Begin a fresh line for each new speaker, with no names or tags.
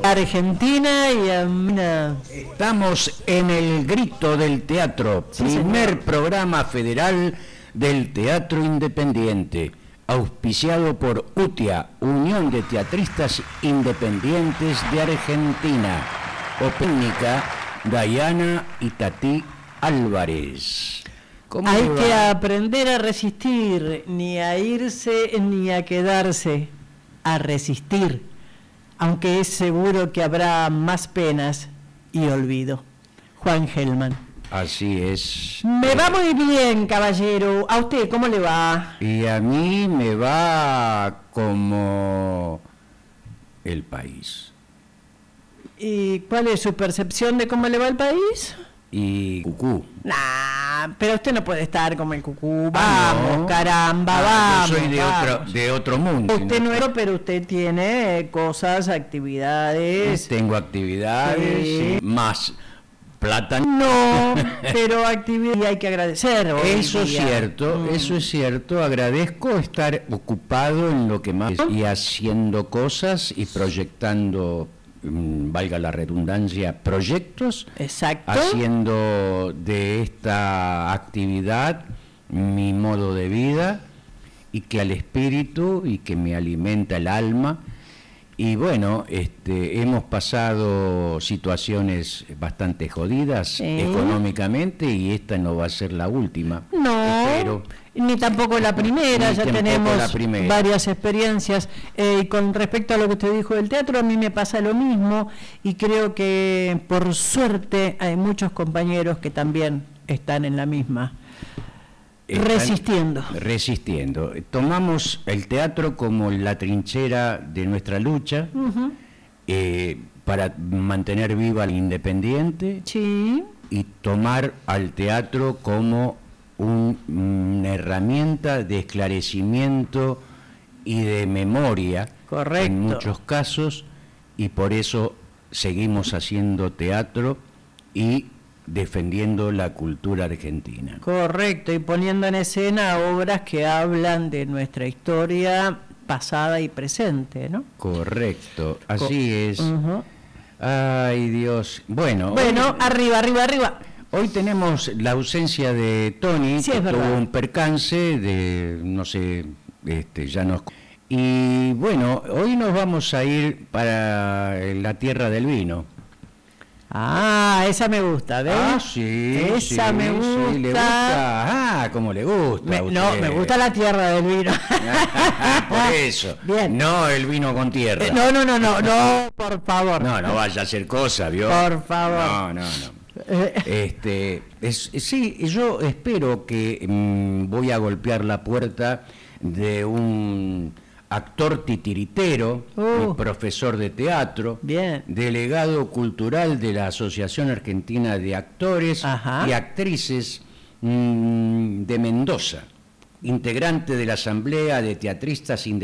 Argentina y
Estamos en el Grito del Teatro,
Sí,
primer
señor.
programa federal del Teatro Independiente, auspiciado por UTIA, Unión de Teatristas Independientes de Argentina, Opénica, Dayana y Tati Álvarez. ¿Cómo
hay
le va?
que aprender a resistir, ni a irse ni a quedarse, a resistir, aunque es seguro que habrá más penas y olvido. Juan Gelman.
Así es.
Me va muy bien, caballero. ¿A usted cómo le va?
Y a mí me va como el país.
¿Y cuál es su percepción de cómo le va el país?
Y cucú.
Nah, pero usted no puede estar como el cucú.
Ah,
Vamos,
¿no?
caramba, vamos.
Yo soy
vamos.
de otro mundo.
Usted no era, pero usted tiene cosas, actividades.
Tengo actividades,
Sí.
sí, más plata.
No, pero actividad y hay que agradecer. hoy
Eso es
día.
cierto, eso es cierto. Agradezco estar ocupado en lo que más y haciendo cosas y proyectando, valga la redundancia, proyectos,
Exacto.
haciendo de esta actividad mi modo de vida y que al espíritu y que me alimenta el alma. Y bueno, hemos pasado situaciones bastante jodidas
Sí.
económicamente y esta no va a ser la última.
No,
Espero.
ni tampoco la primera,
Ni
ya
tampoco
tenemos
la primera.
varias experiencias. Y con respecto a lo que usted dijo del teatro, a mí me pasa lo mismo y creo que por suerte hay muchos compañeros que también están en la misma. Resistiendo.
Resistiendo. Tomamos el teatro como la trinchera de nuestra lucha para mantener viva el independiente
Sí,
y tomar al teatro como una herramienta de esclarecimiento y de memoria.
Correcto.
En muchos casos, y por eso seguimos haciendo teatro y defendiendo la cultura argentina.
correcto, y poniendo en escena obras que hablan de nuestra historia pasada y presente, ¿no?
Correcto, así es.
Ujú.
Ay, Dios. Bueno,
Bueno, arriba, arriba, arriba.
hoy tenemos la ausencia de Tony,
Sí,
que
es verdad.
tuvo un percance de, no sé, ya nos... Y bueno, hoy nos vamos a ir para la tierra del vino.
Ah, esa me gusta, ¿ves?
Ah, sí.
Esa
sí,
me gusta.
sí, ¿le gusta? Ah, ¿cómo le gusta a
No,
usted?
me gusta la tierra del vino.
Por eso.
Bien.
No el vino con tierra.
No, por favor.
No vaya a hacer cosa, ¿vio?
Por favor.
No. Sí, yo espero que voy a golpear la puerta de un actor titiritero, y profesor de teatro,
Bien.
delegado cultural de la Asociación Argentina de Actores
Ajá.
y Actrices de Mendoza, integrante de la Asamblea de Teatristas Independientes